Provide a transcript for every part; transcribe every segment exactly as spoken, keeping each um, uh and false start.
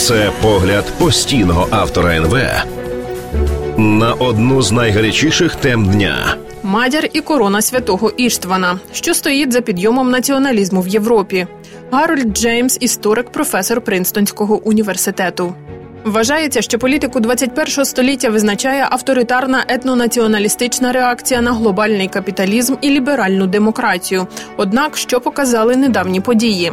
Це погляд постійного автора ен ве на одну з найгарячіших тем дня. Мадяр і корона святого Іштвана. Що стоїть за підйомом націоналізму в Європі? Гарольд Джеймс – історик, професор Принстонського університету. Вважається, що політику двадцять першого століття визначає авторитарна етнонаціоналістична реакція на глобальний капіталізм і ліберальну демократію. Однак, що показали недавні події?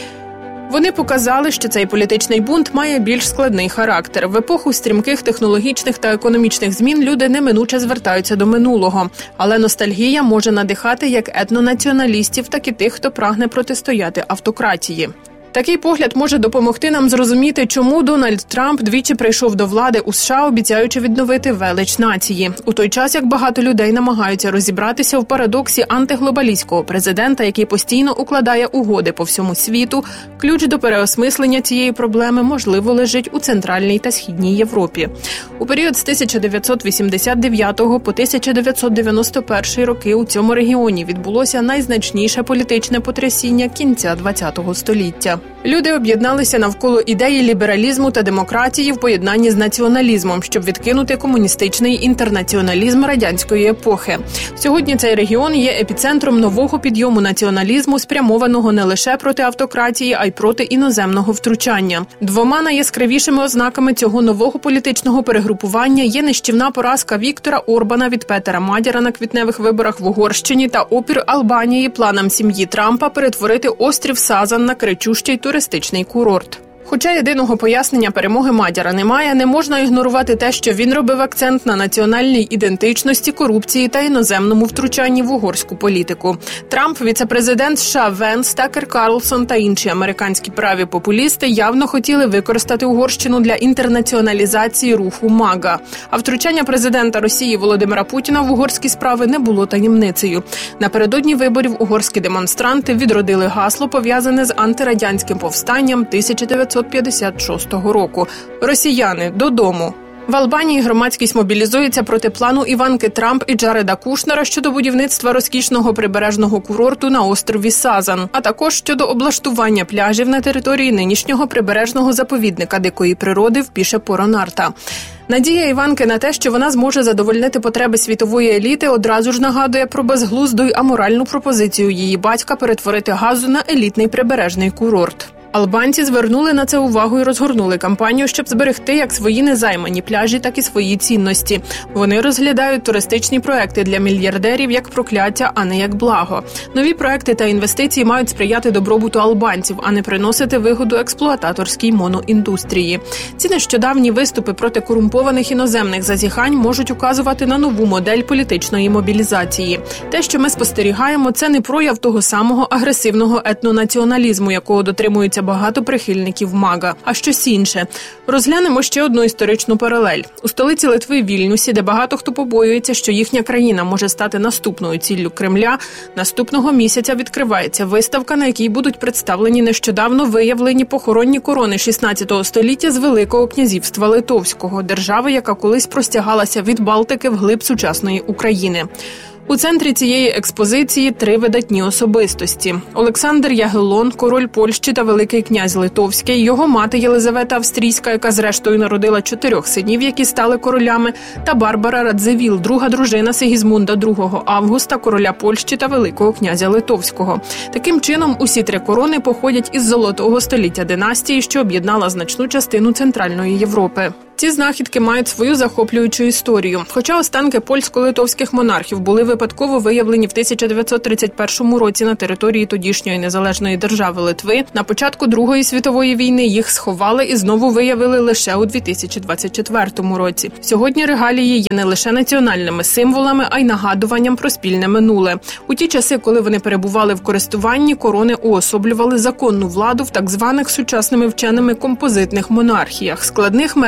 Вони показали, що цей політичний бунт має більш складний характер. В епоху стрімких технологічних та економічних змін люди неминуче звертаються до минулого. Але ностальгія може надихати як етнонаціоналістів, так і тих, хто прагне протистояти автократії. Такий погляд може допомогти нам зрозуміти, чому Дональд Трамп двічі прийшов до влади у США, обіцяючи відновити велич нації. У той час, як багато людей намагаються розібратися в парадоксі антиглобалістського президента, який постійно укладає угоди по всьому світу, ключ до переосмислення цієї проблеми, можливо, лежить у Центральній та Східній Європі. У період з тисяча дев'ятсот вісімдесят дев'ятого по тисяча дев'ятсот дев'яносто перший роки у цьому регіоні відбулося найзначніше політичне потрясіння кінця ХХ століття. Люди об'єдналися навколо ідеї лібералізму та демократії в поєднанні з націоналізмом, щоб відкинути комуністичний інтернаціоналізм радянської епохи. Сьогодні цей регіон є епіцентром нового підйому націоналізму, спрямованого не лише проти автократії, а й проти іноземного втручання. Двома найяскравішими ознаками цього нового політичного перегрупування є нищівна поразка Віктора Орбана від Петера Мадяра на квітневих виборах в Угорщині та опір Албанії планам сім'ї Трампа перетворити острів Сазан на кричущий туристичний курорт. Хоча єдиного пояснення перемоги Мадяра немає, не можна ігнорувати те, що він робив акцент на національній ідентичності, корупції та іноземному втручанні в угорську політику. Трамп, віце-президент США Венс, Такер Карлсон та інші американські праві популісти явно хотіли використати Угорщину для інтернаціоналізації руху МАГА. А втручання президента Росії Володимира Путіна в угорські справи не було таємницею. Напередодні виборів угорські демонстранти відродили гасло, пов'язане з антирадянським повстанням тисяча дев'ятсот п'ятдесят шостого року. «Росіяни, додому!». В Албанії громадськість мобілізується проти плану Іванки Трамп і Джареда Кушнера щодо будівництва розкішного прибережного курорту на острові Сазан, а також щодо облаштування пляжів на території нинішнього прибережного заповідника дикої природи в Піше-Поронарта. Надія Іванки на те, що вона зможе задовольнити потреби світової еліти, одразу ж нагадує про безглузду й аморальну пропозицію її батька перетворити Газу на елітний прибережний курорт. Албанці звернули на це увагу і розгорнули кампанію, щоб зберегти як свої незаймані пляжі, так і свої цінності. Вони розглядають туристичні проекти для мільярдерів як прокляття, а не як благо. Нові проекти та інвестиції мають сприяти добробуту албанців, а не приносити вигоду експлуататорській моноіндустрії. Ці нещодавні виступи проти корумпованих іноземних зазіхань можуть указувати на нову модель політичної мобілізації. Те, що ми спостерігаємо, це не прояв того самого агресивного етнонаціоналізму, якого дотримуються багато прихильників МАГА, а щось інше. Розглянемо ще одну історичну паралель. У столиці Литви Вільнюсі, де багато хто побоюється, що їхня країна може стати наступною ціллю Кремля, наступного місяця відкривається виставка, на якій будуть представлені нещодавно виявлені похоронні корони шістнадцятого століття з Великого князівства Литовського, держави, яка колись простягалася від Балтики вглиб сучасної України. У центрі цієї експозиції три видатні особистості. Олександр Ягеллон, король Польщі та великий князь Литовський, його мати Єлизавета Австрійська, яка зрештою народила чотирьох синів, які стали королями, та Барбара Радзивіл, друга дружина Сигізмунда другого Августа, короля Польщі та великого князя Литовського. Таким чином, усі три корони походять із золотого століття династії, що об'єднала значну частину Центральної Європи. Ці знахідки мають свою захоплюючу історію. Хоча останки польсько-литовських монархів були випадково виявлені в тисяча дев'ятсот тридцять першому році на території тодішньої незалежної держави Литви, на початку Другої світової війни їх сховали і знову виявили лише у дві тисячі двадцять четвертому році. Сьогодні регалії є не лише національними символами, а й нагадуванням про спільне минуле. У ті часи, коли вони перебували в користуванні, корони уособлювали законну владу в так званих сучасними вченими композитних монархіях, складних мережах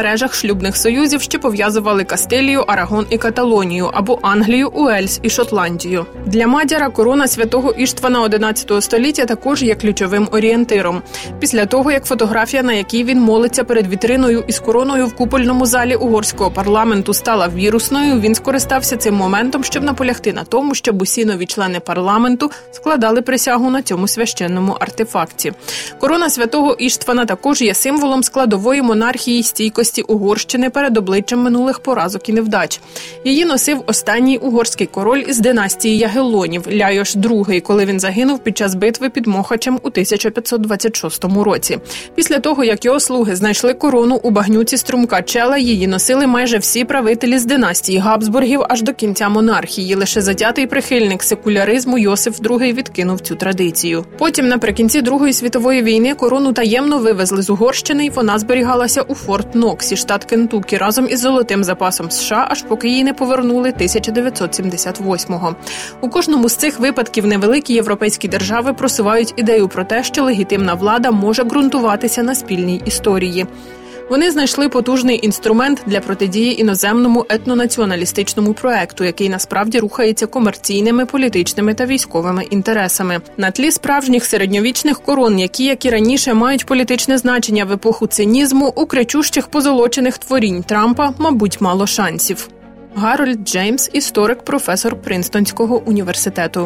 шлюбних союзів, що пов'язували Кастилію, Арагон і Каталонію, або Англію, Уельс і Шотландію. Для Мадяра корона святого Іштвана одинадцятого століття також є ключовим орієнтиром. Після того, як фотографія, на якій він молиться перед вітриною із короною в купольному залі угорського парламенту, стала вірусною, він скористався цим моментом, щоб наполягти на тому, щоб усі нові члени парламенту складали присягу на цьому священному артефакті. Корона святого Іштвана також є символом складової монархії й стійкості Угорщини перед обличчям минулих поразок і невдач. Її носив останній угорський король із династії Ягелонів Ляйош другий, коли він загинув під час битви під Мохачем у тисяча п'ятсот двадцять шостому році. Після того, як його слуги знайшли корону у багнюці струмка Чела, її носили майже всі правителі з династії Габсбургів аж до кінця монархії. Лише затятий прихильник секуляризму Йосиф другий відкинув цю традицію. Потім, наприкінці Другої світової війни, корону таємно вивезли з Угорщини, і вона зберігалася у Форт Ноксі, штат Кентукі, разом із золотим запасом США, аж поки її не повернули тисяча дев'ятсот сімдесят восьмого. У кожному з цих випадків невеликі європейські держави просувають ідею про те, що легітимна влада може ґрунтуватися на спільній історії. Вони знайшли потужний інструмент для протидії іноземному етнонаціоналістичному проекту, який насправді рухається комерційними, політичними та військовими інтересами. На тлі справжніх середньовічних корон, які, як і раніше, мають політичне значення в епоху цинізму, у кричущих позолочених творінь Трампа, мабуть, мало шансів. Гарольд Джеймс, історик, професор Принстонського університету.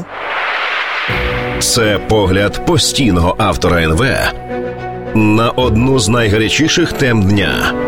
Це погляд постійного автора ен ве на одну з найгарячіших тем дня.